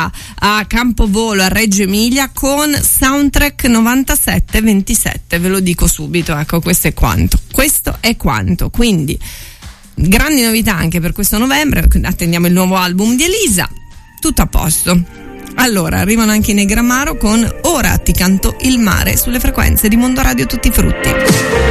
sarà a Campovolo a Reggio Emilia con Soundtrack 9727, ve lo dico subito, ecco, questo è quanto, quindi grandi novità anche per questo novembre, attendiamo il nuovo album di Elisa, tutto a posto. Allora, arrivano anche i Negramaro con Ora ti canto il mare sulle frequenze di Mondo Radio Tutti Frutti.